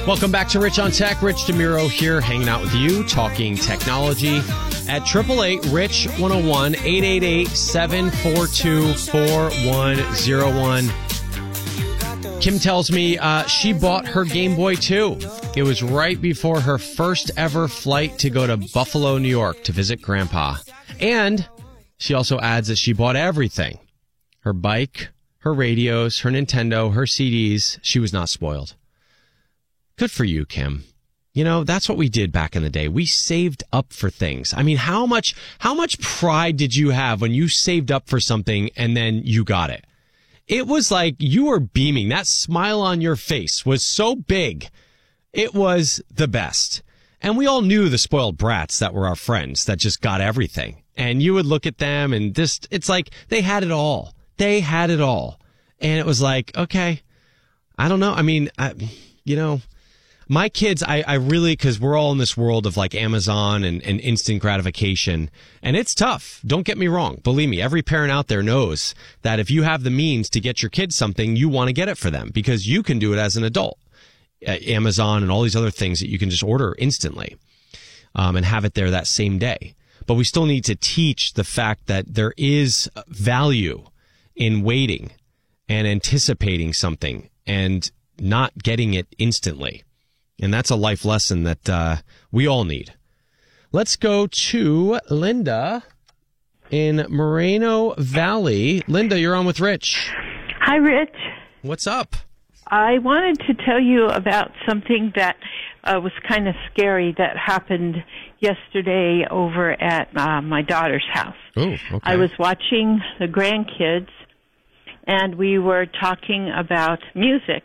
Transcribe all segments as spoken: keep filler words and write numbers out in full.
Welcome back to Rich on Tech. Rich DeMuro here, hanging out with you, talking technology at eight eight eight, RICH one oh one, eight eight eight, seven four two, four one zero one. Kim tells me uh, she bought her Game Boy too. It was right before her first ever flight to go to Buffalo, New York to visit Grandpa. And she also adds that she bought everything. Her bike, her radios, her Nintendo, her C Ds. She was not spoiled. Good for you, Kim. You know, that's what we did back in the day. We saved up for things. I mean, how much, how much pride did you have when you saved up for something and then you got it? It was like you were beaming. That smile on your face was so big. It was the best. And we all knew the spoiled brats that were our friends that just got everything. And you would look at them and just, it's like they had it all. They had it all. And it was like, okay, I don't know. I mean, I, you know, my kids, I, I really, because we're all in this world of like Amazon and, and instant gratification, and it's tough. Don't get me wrong. Believe me, every parent out there knows that if you have the means to get your kids something, you want to get it for them because you can do it as an adult. Uh, Amazon and all these other things that you can just order instantly um, and have it there that same day. But we still need to teach the fact that there is value in waiting and anticipating something and not getting it instantly. And that's a life lesson that uh, we all need. Let's go to Linda in Moreno Valley. Linda, you're on with Rich. Hi, Rich. What's up? I wanted to tell you about something that uh, was kind of scary that happened yesterday over at uh, my daughter's house. Oh, okay. I was watching the grandkids, and we were talking about music.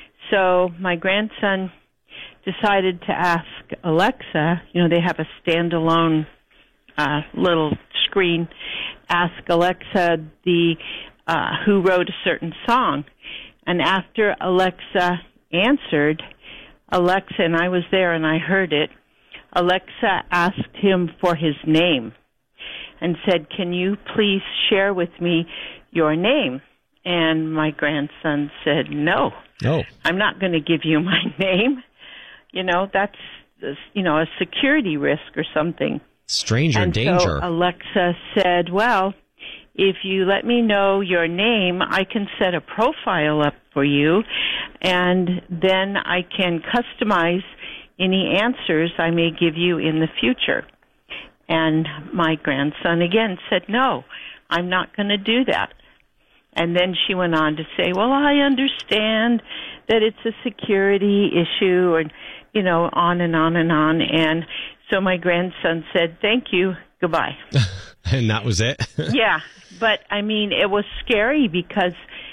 So my grandson decided to ask Alexa, you know, they have a standalone uh, little screen, ask Alexa the uh, who wrote a certain song. And after Alexa answered, Alexa, and I was there and I heard it, Alexa asked him for his name and said, can you please share with me your name? And my grandson said, no, no. I'm not going to give you my name. You know, that's, you know, a security risk or something. Stranger and danger. So Alexa said, well, if you let me know your name, I can set a profile up for you, and then I can customize any answers I may give you in the future. And my grandson again said, no, I'm not going to do that. And then she went on to say, well, I understand that it's a security issue, and, you know, on and on and on. And so my grandson said, thank you, goodbye. And that was it? Yeah, but, I mean, it was scary because,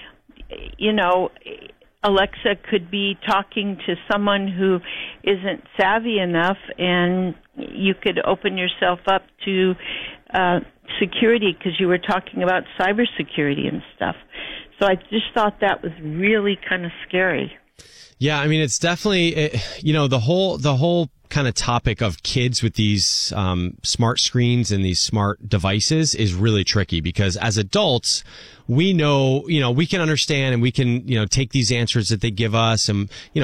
you know, Alexa could be talking to someone who isn't savvy enough, and you could open yourself up to uh, security because you were talking about cybersecurity and stuff. So I just thought that was really kind of scary. Yeah, I mean, it's definitely, you know, the whole the whole kind of topic of kids with these um, smart screens and these smart devices is really tricky because as adults, we know, you know, we can understand and we can, you know, take these answers that they give us and, you know,